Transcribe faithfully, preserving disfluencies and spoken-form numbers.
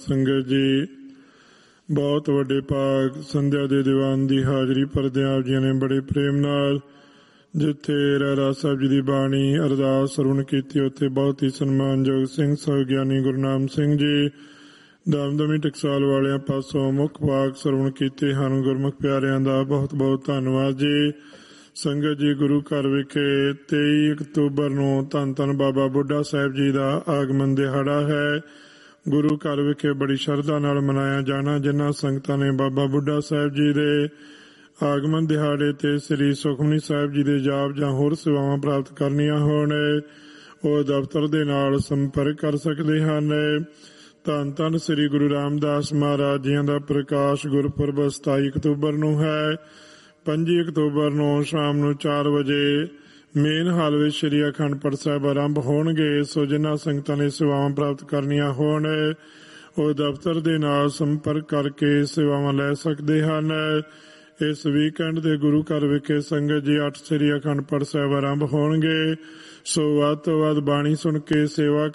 ਸੰਗਤ ਜੀ, ਬਹੁਤ ਵੱਡੇ ਭਾਗ ਸੰਧਿਆ ਦੇ ਦੀਵਾਨ ਦੀ ਹਾਜ਼ਰੀ ਭਰਦੇ ਆਪ ਜੀ ਨੇ ਬੜੇ ਪ੍ਰੇਮ ਨਾਲ ਜਿੱਥੇ ਰਹਿਰਾਸ ਸਾਹਿਬ ਜੀ ਦੀ ਬਾਣੀ ਅਰਦਾਸ ਸਰਵਣ ਕੀਤੀ, ਉੱਥੇ ਬਹੁਤ ਹੀ ਸਨਮਾਨਯੋਗ ਸਿੰਘ ਸਾਹਿਬ ਗਿਆਨੀ ਗੁਰਨਾਮ ਸਿੰਘ ਜੀ ਦਮਦਮੀ ਟਕਸਾਲ ਵਾਲਿਆਂ ਪਾਸੋਂ ਮੁੱਖ ਭਾਗ ਸਰਵਣ ਕੀਤੇ ਹਨ। ਗੁਰਮੁਖ ਪਿਆਰਿਆਂ ਦਾ ਬਹੁਤ ਬਹੁਤ ਧੰਨਵਾਦ ਜੀ। ਸੰਗਤ ਜੀ, ਗੁਰੂ ਘਰ ਵਿਖੇ ਤੇਈ ਅਕਤੂਬਰ ਨੂੰ ਧੰਨ ਧੰਨ ਬਾਬਾ ਬੁੱਢਾ ਸਾਹਿਬ ਜੀ ਦਾ ਆਗਮਨ ਦਿਹਾੜਾ ਹੈ। ਗੁਰੂ ਘਰ ਵਿਖੇ ਬੜੀ ਸ਼ਰਧਾ ਨਾਲ ਮਨਾਇਆ ਜਾਣਾ। ਜਿਨ੍ਹਾਂ ਸੰਗਤਾਂ ਨੇ ਬਾਬਾ ਬੁੱਢਾ ਸਾਹਿਬ ਜੀ ਦੇ ਆਗਮਨ ਦਿਹਾੜੇ ਤੇ ਸ੍ਰੀ ਸੁਖਮਨੀ ਸਾਹਿਬ ਜੀ ਦੇ ਜਾਪ ਜਾਂ ਹੋਰ ਸੇਵਾਵਾਂ ਪ੍ਰਾਪਤ ਕਰਨੀਆਂ ਹੋਣ, ਉਹ ਦਫ਼ਤਰ ਦੇ ਨਾਲ ਸੰਪਰਕ ਕਰ ਸਕਦੇ ਹਨ। ਧੰਨ ਧੰਨ ਸ੍ਰੀ ਗੁਰੂ ਰਾਮਦਾਸ ਮਹਾਰਾਜ ਜੀਆਂ ਦਾ ਪ੍ਰਕਾਸ਼ ਗੁਰਪੁਰਬ ਸਤਾਈ ਅਕਤੂਬਰ ਨੂੰ ਹੈ। ਪੰਜੀ ਅਕਤੂਬਰ ਨੂੰ ਸ਼ਾਮ ਨੂੰ ਚਾਰ ਵਜੇ ਮੇਨ ਹਾਲ ਵਿੱਚ ਸ੍ਰੀ ਅਖੰਡ ਪਾਠ ਸਾਹਿਬ ਆਰੰਭ ਹੋਣਗੇ। ਸੋ ਜਿਨ੍ਹਾਂ ਸੰਗਤਾਂ ਨੇ ਸੇਵਾਵਾਂ ਪ੍ਰਾਪਤ ਕਰਨੀਆਂ ਹੋਣ, ਉਹ ਦਫ਼ਤਰ ਦੇ ਨਾਲ ਸੰਪਰਕ ਕਰਕੇ ਸੇਵਾਵਾਂ ਲੈ ਸਕਦੇ ਹਨ। ਇਸ ਵੀਕਐਂਡ ਦੇ ਗੁਰੂ ਘਰ ਵਿਖੇ ਸੰਗਤ ਜੀ ਅੱਠ ਸ੍ਰੀ ਅਖੰਡ ਪਾਠ ਸਾਹਿਬ ਆਰੰਭ ਹੋਣਗੇ। ਸੋ ਵੱਧ ਤੋਂ ਵੱਧ ਬਾਣੀ ਸੁਣ ਕੇ ਸੇਵਾ